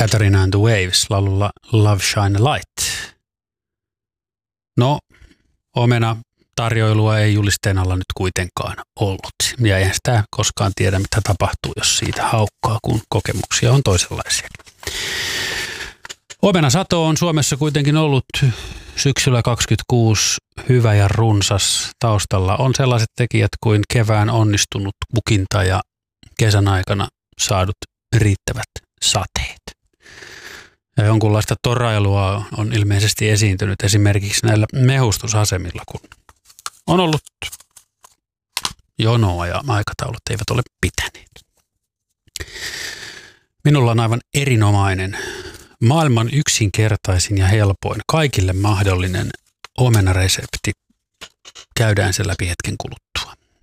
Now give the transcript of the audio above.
Catherine and the Waves laululla Love Shine a Light. No, omena tarjoilua ei julisteen alla nyt kuitenkaan ollut. Ja eihän sitä koskaan tiedä, mitä tapahtuu, jos siitä haukkaa, kun kokemuksia on toisenlaisia. Omenasato on Suomessa kuitenkin ollut syksyllä 26 hyvä ja runsas. Taustalla on sellaiset tekijät kuin kevään onnistunut kukinta ja kesän aikana saadut riittävät sateet. Ja jonkunlaista torailua on ilmeisesti esiintynyt esimerkiksi näillä mehustusasemilla, kun on ollut jonoa ja aikataulut eivät ole pitäneet. Minulla on aivan erinomainen, maailman yksinkertaisin ja helpoin, kaikille mahdollinen omenaresepti. Käydään se läpi hetken kuluttua.